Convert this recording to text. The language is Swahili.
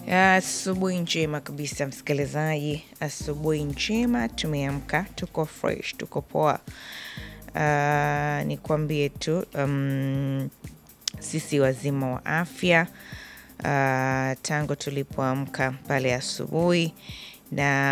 Asubuhi njema kabisa msikilizaji, asubuhi njema, tumeamka, tuko fresh, tuko poa. Nikwambie tu, sisi wazima wa afya, tangu tulipoamka pale asubuhi na